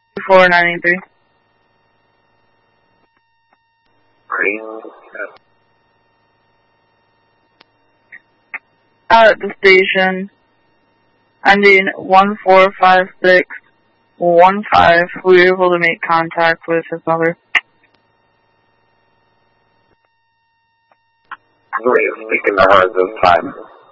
4983. Out at the station, ending 145615. We were able to make contact with his mother. Who are you speaking to her at this time?